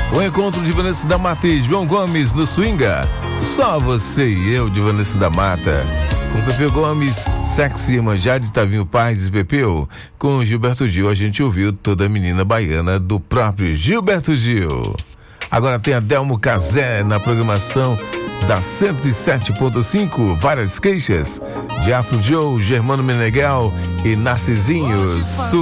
O encontro de Vanessa da Mata e João Gomes no Swinga. Só você e eu, de Vanessa da Mata. Com Pepeu Gomes, Sexy, Manjade, Tavinho Paz e Pepeu. Com Gilberto Gil, a gente ouviu Toda Menina Baiana, do próprio Gilberto Gil. Agora tem Adelmo Cazé na programação da 107.5. Várias queixas de Afro Joe, Germano Meneghel e Narcisinho.